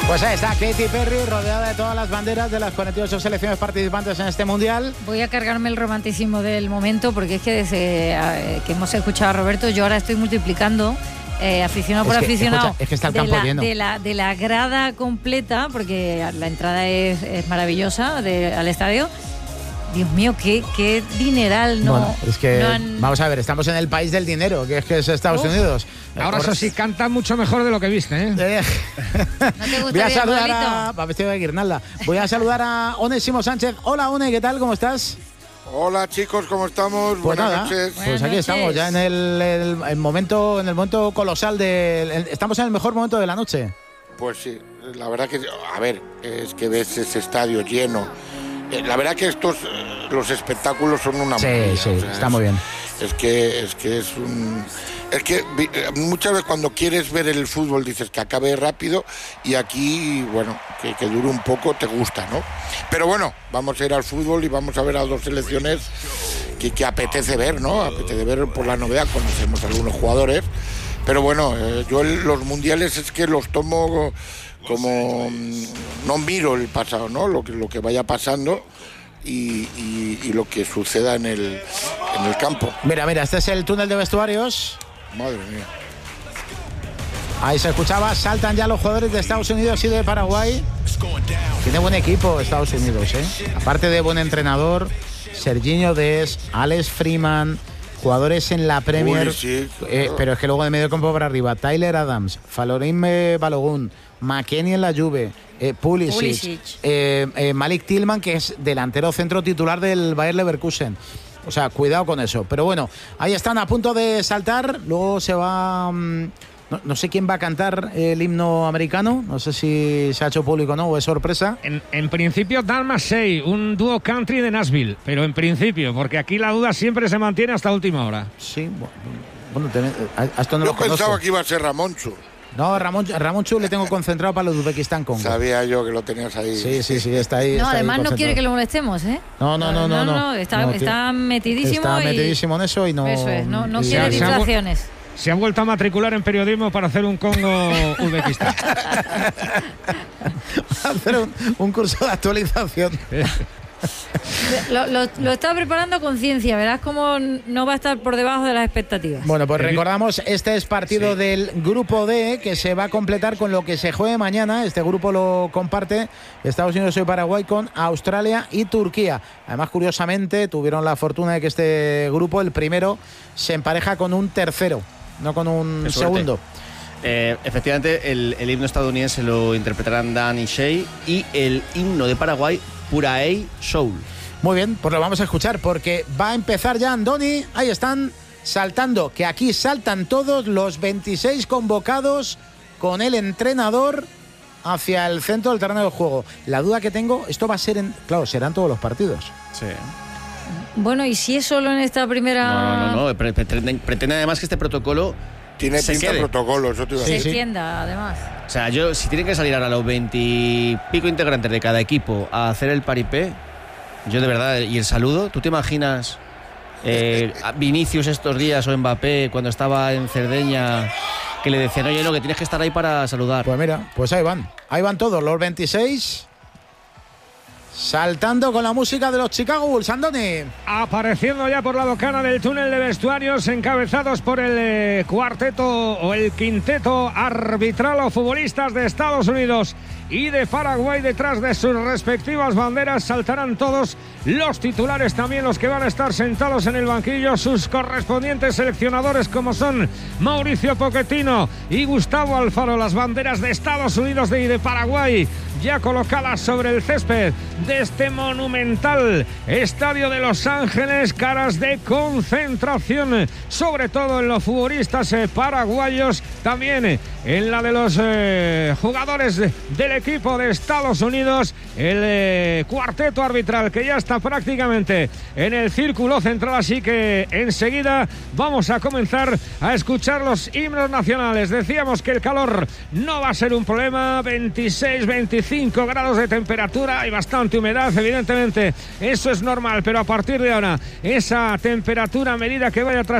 Pues ahí está Katy Perry, rodeada de todas las banderas de las 48 selecciones participantes en este Mundial. Voy a cargarme el romanticismo del momento, porque es que desde que hemos escuchado a Roberto, yo ahora estoy multiplicando aficionado por aficionado. Escucha, es que está el campo lleno. De la grada completa, porque la entrada es maravillosa al estadio. Dios mío, qué dineral, ¿no? Bueno, es que, vamos a ver, estamos en el país del dinero, que es Estados Unidos. Ahora eso sí, canta mucho mejor de lo que viste, ¿eh? ¿No te Voy a saludar a vestido de guirnalda. Voy a saludar a Onésimo Sánchez. Hola, One, ¿qué tal? ¿Cómo estás? Hola, chicos, ¿cómo estamos? Pues Buenas nada, noches. Pues aquí estamos, ya en el momento colosal estamos en el mejor momento de la noche. Pues sí, la verdad que, a ver, es que ves ese estadio lleno. La verdad que los espectáculos son una maravilla. Sí, o sea, está muy bien. Es que muchas veces cuando quieres ver el fútbol dices que acabe rápido, y aquí, bueno, que dure un poco te gusta, ¿no? Pero bueno, vamos a ir al fútbol y vamos a ver a dos selecciones que apetece ver, ¿no? Apetece ver por la novedad, conocemos a algunos jugadores, pero bueno, yo los mundiales es que los tomo como no miro el pasado, ¿no? Lo que vaya pasando y lo que suceda en el campo. Mira, este es el túnel de vestuarios. Madre mía. Ahí se escuchaba, saltan ya los jugadores de Estados Unidos y de Paraguay. Tiene buen equipo Estados Unidos, ¿eh? Aparte de buen entrenador, Serginho Dest, Alex Freeman, jugadores en la Premier, pero es que luego de medio campo para arriba, Tyler Adams, Falorín Balogun, McKennie en la Juve, Pulisic. Malik Tillman, que es delantero centro titular del Bayer Leverkusen. O sea, cuidado con eso. Pero bueno, ahí están a punto de saltar. Luego se va... No sé quién va a cantar el himno americano. No sé si se ha hecho público o no, o es sorpresa. En principio, Dan Massey, un dúo country de Nashville. Pero en principio, porque aquí la duda siempre se mantiene hasta última hora. Sí, bueno, esto no Yo lo conozco. pensaba que iba a ser Ramonchu. No, Ramón Chu le tengo concentrado para el Uzbekistán Congo. Sabía yo que lo tenías ahí. Sí, está ahí. No, está además ahí no quiere que lo molestemos, ¿eh? No. Está metidísimo. Está metidísimo en eso y no... Eso es, no quiere distracciones. Se ha vuelto a matricular en periodismo para hacer un Congo-Uzbekistán. Hacer un curso de actualización. Lo está preparando a conciencia, verás cómo no va a estar por debajo de las expectativas. Bueno, pues recordamos, este es partido del grupo D, que se va a completar con lo que se juegue mañana. Este grupo lo comparte Estados Unidos y Paraguay con Australia y Turquía. Además, curiosamente, tuvieron la fortuna de que este grupo, el primero, se empareja con un tercero, no con un segundo. Efectivamente, el himno estadounidense lo interpretarán Dan y Shea, y el himno de Paraguay, Puraei Soul. Muy bien, pues lo vamos a escuchar porque va a empezar ya Andoni. Ahí están saltando, que aquí saltan todos los 26 convocados con el entrenador hacia el centro del terreno de juego. La duda que tengo, esto va a ser claro, serán todos los partidos. Sí. Bueno, ¿y si es solo en esta primera...? No. Pretende además que este protocolo tiene pinta de protocolo, eso te iba a decir. Se extienda, además. O sea, si tienen que salir ahora los 20 y pico integrantes de cada equipo a hacer el paripé, yo de verdad, y el saludo, ¿tú te imaginas a Vinicius estos días o Mbappé cuando estaba en Cerdeña, que le decían, oye, no, que tienes que estar ahí para saludar? Pues mira, pues ahí van todos los 26 saltando con la música de los Chicago Bulls. Andoni. Apareciendo ya por la bocana del túnel de vestuarios, encabezados por el cuarteto o el quinteto arbitral o futbolistas de Estados Unidos y de Paraguay. Detrás de sus respectivas banderas saltarán todos los titulares, también los que van a estar sentados en el banquillo, sus correspondientes seleccionadores, como son Mauricio Pochettino y Gustavo Alfaro. Las banderas de Estados Unidos y de Paraguay ya colocadas sobre el césped de este monumental estadio de Los Ángeles. Caras de concentración, sobre todo en los futbolistas paraguayos, también en la de los jugadores del equipo de Estados Unidos. El cuarteto arbitral que ya está prácticamente en el círculo central, así que enseguida vamos a comenzar a escuchar los himnos nacionales. Decíamos que el calor no va a ser un problema, 26, 25 grados de temperatura, hay bastante humedad, evidentemente eso es normal, pero a partir de ahora esa temperatura, a medida que vaya